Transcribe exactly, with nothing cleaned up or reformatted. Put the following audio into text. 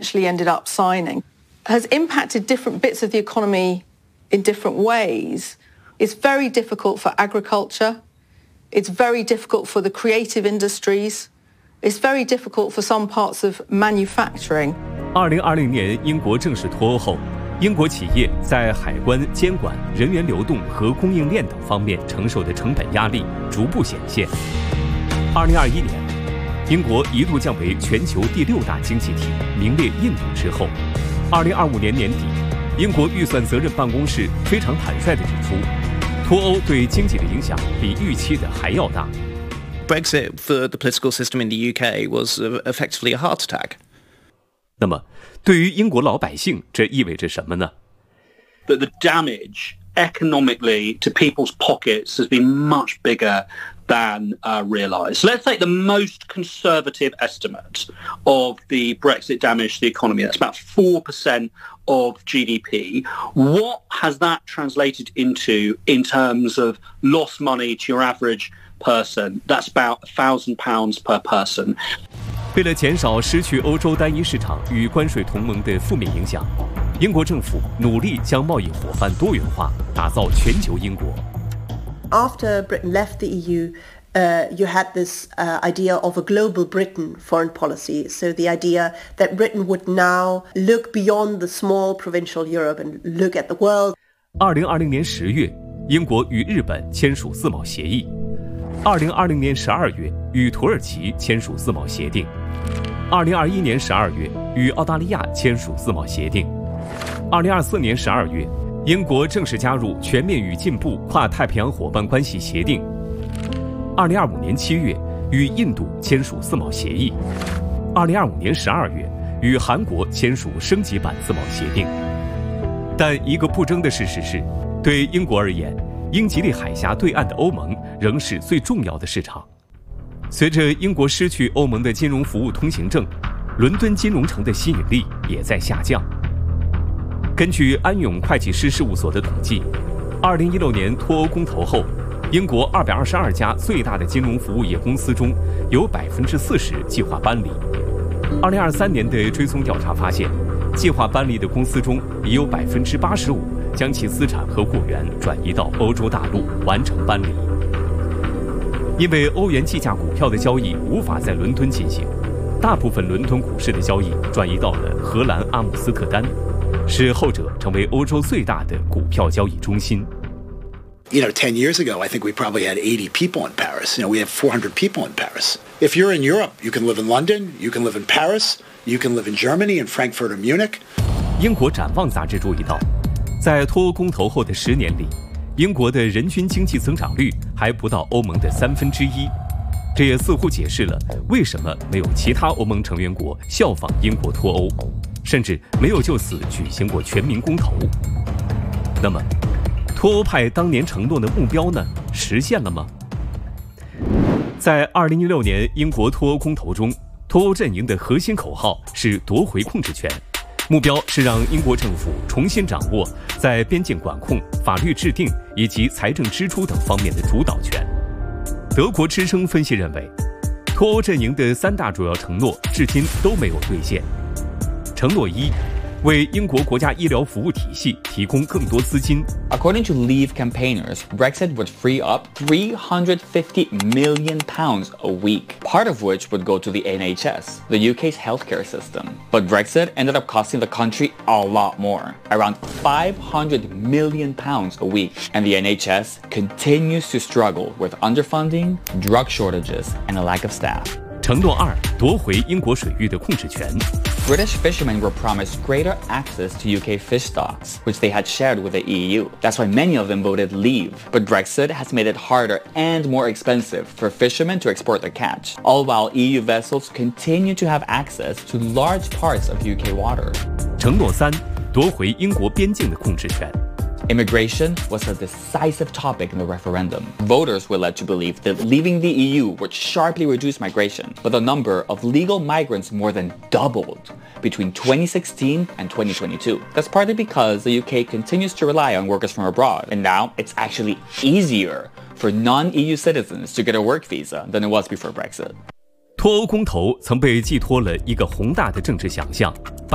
eventually ended up signing has impacted different bits of the economy in different ways. It's very difficult for agriculture. It's very difficult for the creative industries. It's very difficult for some parts of manufacturing. 二零二零年英国正式脱欧后，英国企业在海关、监管、人员流动和供应链等方面承受的成本压力逐步显现。二零二一年，英国一度降为全球第六大经济体，名列印度之后。二零二五年年底，英国预算责任办公室非常坦率地指出，脱欧对经济的影响比预期的还要大。 Brexit for the political system in the U K was effectively a heart attack. 那么，对于英国老百姓，这意味着什么呢？ That the damage economically to people's pockets has been much bigger than uh, realised. So let's take the most conservative estimate of the Brexit damage to the economy. That's about four percent of G D P. What has that translated into in terms of lost money to your average person? That's about one thousand pounds per person. 为了减少失去欧洲单一市场与关税同盟的负面影响，英国政府努力将贸易伙伴多元化，打造全球英国。 After Britain left the E U, uh, you had this uh, idea of a global Britain foreign policy. So the idea that Britain would now look beyond the small provincial Europe and look at the world. 二零二零年十月，英国与日本签署自贸协议。二零二零年十二月，与土耳其签署自贸协定。二零二一年十二月，与澳大利亚签署自贸协定。二零二四年十二月，英国正式加入全面与进步跨太平洋伙伴关系协定。二零二五年七月，与印度签署自贸协议。二零二五年十二月，与韩国签署升级版自贸协定。但一个不争的事实是，对英国而言，英吉利海峡对岸的欧盟仍是最重要的市场。随着英国失去欧盟的金融服务通行证，伦敦金融城的吸引力也在下降。根据安永会计师事务所的统计，二零一六年脱欧公投后，英国二百二十二家最大的金融服务业公司中，有百分之四十计划搬离。二零二三年的追踪调查发现，计划搬离的公司中，已有百分之八十五将其资产和货源转移到欧洲大陆，完成搬离。因为欧元计价股票的交易无法在伦敦进行，大部分伦敦股市的交易转移到了荷兰阿姆斯特丹，使后者成为欧洲最大的股票交易中心。 You know, ten years ago, I think we probably had eighty people in Paris. You know, we have four hundred people in Paris. If you're in Europe, you can live in London, you can live in Paris, you can live in Germany, in Frankfurt or Munich. 英国展望杂志注意到，在脱欧公投后的十年里，英国的人均经济增长率还不到欧盟的三分之一，这也似乎解释了为什么没有其他欧盟成员国效仿英国脱欧，甚至没有就此举行过全民公投。那么，脱欧派当年承诺的目标呢，实现了吗？在二零一六年英国脱欧公投中，脱欧阵营的核心口号是夺回控制权，目标是让英国政府重新掌握在边境管控、法律制定以及财政支出等方面的主导权。德国之声分析认为，脱欧阵营的三大主要承诺至今都没有兑现。承诺一，为英国国家医疗服务体系提供更多资金。 According to Leave campaigners, Brexit would free up three hundred fifty million pounds a week, part of which would go to the N H S, the U K's healthcare system. But Brexit ended up costing the country a lot more, around five hundred million pounds a week. And the N H S continues to struggle with underfunding, drug shortages, and a lack of staff. 承诺二，夺回英国水域的控制权。 British fishermen were promised greater access to U K fish stocks, which they had shared with the E U. That's why many of them voted leave. But Brexit has made it harder and more expensive for fishermen to export their catch, all while E U vessels continue to have access to large parts of U K water. 承诺三，夺回英国边境的控制权。 Immigration was a decisive topic in the referendum. Voters were led to believe that leaving the E U would sharply reduce migration, but the number of legal migrants more than doubled between twenty sixteen and twenty twenty-two. That's partly because the U K continues to rely on workers from abroad, and now it's actually easier for non-E U citizens to get a work visa than it was before Brexit. 脱欧公投曾被寄托了一个宏大的政治想象。